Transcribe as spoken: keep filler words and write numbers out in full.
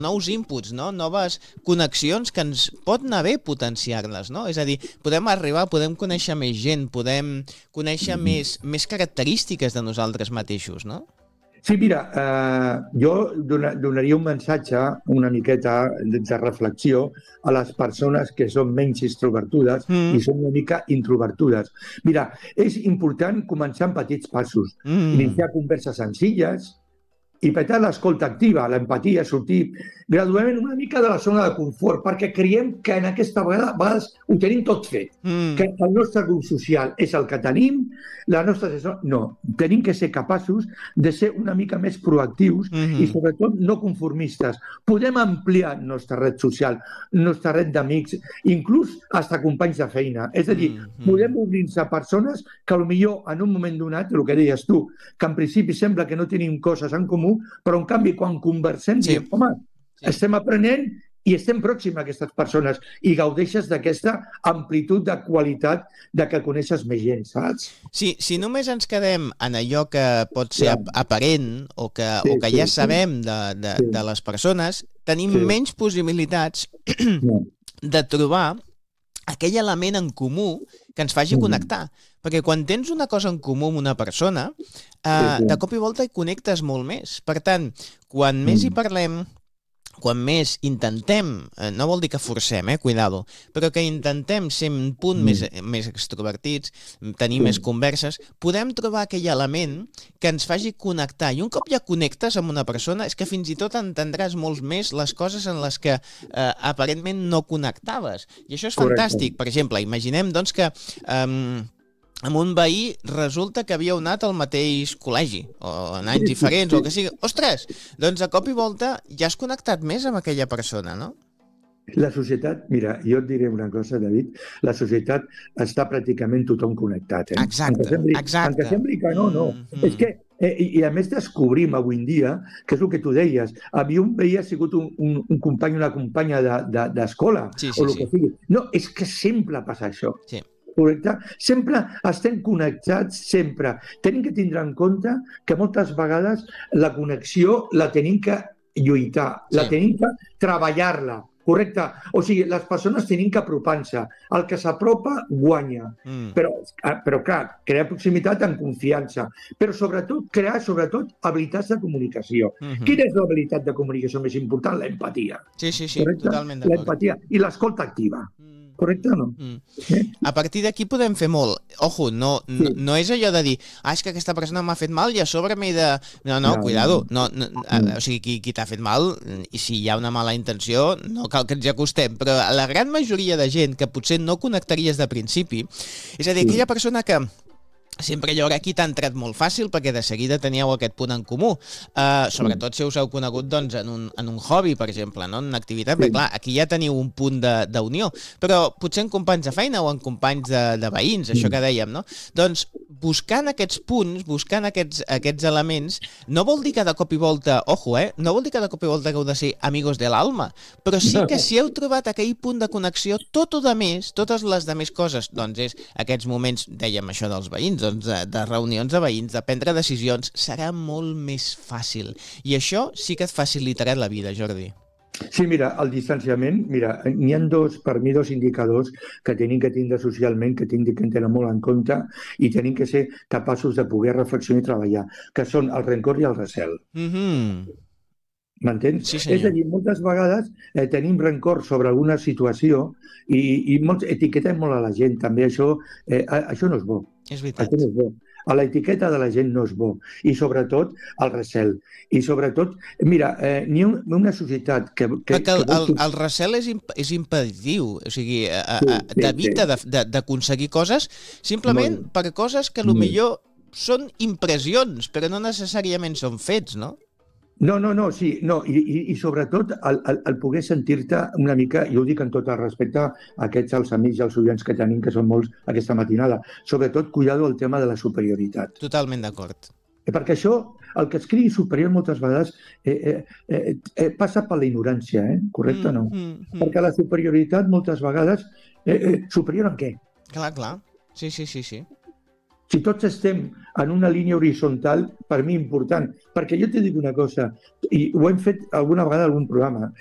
nous inputs, no? Noves connexions que ens pot anar bé potenciar-les, no? És a dir, podem arribar, podem conèixer més gent, podem conèixer més, més característiques de nosaltres mateixos, no? Sí, mira, eh, jo dona, donaria un missatge una miqueta de, de reflexió a les persones que són menys extrovertudes mm. i són una mica introvertudes. Mira, és important començar amb petits passos, mm. iniciar converses senzilles, i per tant l'escolta activa, l'empatia, sortir gradualment una mica de la zona de confort, perquè creiem que en aquesta vegada, vegades ho tenim tot fet, mm. que el nostre grup social és el que tenim, la nostra... No, tenim que ser capaços de ser una mica més proactius mm-hmm. i sobretot no conformistes. Podem ampliar nostra red social, nostra red d'amics, inclús hasta companys de feina. És a dir, mm-hmm. podem obrir-nos a persones que potser en un moment donat, el que deies tu, que en principi sembla que no tenim coses en comú, però en canvi quan conversem sí. diem, home, sí. estem aprenent i estem pròxims a aquestes persones i gaudeixes d'aquesta amplitud de qualitat de que coneixes més gent, saps? Sí, si només ens quedem en allò que pot ser sí. aparent o que, sí, o que ja sí, sabem de, de, sí. de les persones, tenim sí. menys possibilitats no. de trobar aquell element en comú que ens faci mm. connectar. Perquè quan tens una cosa en comú amb una persona, eh, sí, sí. de cop i volta hi connectes molt més. Per tant, quan mm. més hi parlem, quan més intentem, eh, no vol dir que forcem, eh, cuidado, però que intentem ser un punt mm. més, més extrovertits, tenir sí. més converses, podem trobar aquell element que ens faci connectar. I un cop ja connectes amb una persona, és que fins i tot entendràs molt més les coses en les que eh, aparentment no connectaves. I això és Correcte. Fantàstic. Per exemple, imaginem doncs que... Eh, amb un veí resulta que havíeu anat al mateix col·legi, o en anys diferents, o el que sigui. Ostres, doncs a cop i volta ja has connectat més amb aquella persona, no? La societat, mira, jo et diré una cosa, David, la societat està pràcticament tothom connectat. Eh? Exacte, sembli, exacte. En que sembli que no, no. Mm-hmm. És que, eh, i, i a més descobrim avui en dia, que és el que tu deies, a mi un veí ha sigut un, un, un company, una companya d'escola, de, de, sí, sí, o el sí. que sigui. No, és que sempre passa això. Sí. Correcte? Sempre estem connectats, sempre. Tenim que tindre en compte que moltes vegades la connexió la tenim que lluitar, sí. la tenim que treballar-la. Correcte? O sigui, les persones tenim que apropar-se. El que s'apropa guanya. Mm. Però, però, clar, crear proximitat en confiança. Però, sobretot, crear, sobretot, habilitats de comunicació. Mm-hmm. Quina és l'habilitat de comunicació més important? L'empatia. Sí, sí, sí, correcte? Totalment d'acord. L'empatia i l'escolta activa. Mm. Correcte o no? Mm. Eh? A partir d'aquí podem fer molt. Ojo, no, no, sí. no és allò de dir ah, és que aquesta persona m'ha fet mal i a sobre m'he de... No, no, no cuidado. No, no, mm. O sigui, qui, qui t'ha fet mal, i si hi ha una mala intenció, no cal que ens acostem, però la gran majoria de gent que potser no connectaries de principi, és a dir, aquella persona que sempre hi haurà qui t'ha entrat molt fàcil perquè de seguida teníeu aquest punt en comú. Uh, sobretot si us heu conegut doncs, en, un, en un hobby, per exemple, no? En una activitat, sí. perquè clar, aquí ja teniu un punt d'unió, però potser en companys de feina o en companys de, de veïns, això que dèiem, no? Doncs buscant aquests punts, buscant aquests, aquests elements, no vol dir que de cop i volta, ojo, eh? No vol dir que de cop i volta heu de ser amigos de l'alma, però sí que si heu trobat aquell punt de connexió, tot o de més, totes les de més coses, doncs és aquests moments, dèiem això dels veïns, doncs de, de reunions de veïns, de prendre decisions, serà molt més fàcil. I això sí que et facilitarà la vida, Jordi. Sí, mira, el distanciament, mira, n'hi ha dos, per mi, dos indicadors que tenim que tindre socialment, que tenim que tenir molt en compte i tenim que ser capaços de poder reflexionar i treballar, que són el rencor i el recel. Mm-hmm. M'entens? Sí, senyor. És a dir, moltes vegades eh, tenim rencor sobre alguna situació i, i molts, etiquetem molt a la gent, també això, eh, això no és bo. És veritat. Això no és bo. A l'etiqueta de la gent no és bo. I sobretot el recel. I sobretot, mira, eh, ni un, una societat que... que Perquè el, que el, el recel és, imp és impeditiu, o sigui, a, a, sí, sí, t'evita sí. d'aconseguir coses simplement Molt. per coses que potser són impressions, però no necessàriament són fets, no? No, no, no, sí, no, i, i, i sobretot el, el, el poder sentir-te una mica, jo ho dic en tot el respecte a aquests, els amics i els oients que tenim, que són molts aquesta matinada, sobretot cuidado el tema de la superioritat. Totalment d'acord. Perquè això, el que es cregui superior moltes vegades eh, eh, eh, eh, passa per la ignorància, eh? Correcte o no? Mm, mm, mm. Perquè la superioritat moltes vegades, eh, eh, superior en què? Clar, clar, sí, sí, sí, sí. Si tots estem en una línia horitzontal, per mi important, perquè jo te dic una cosa, i ho hem fet alguna vegada en algun programa,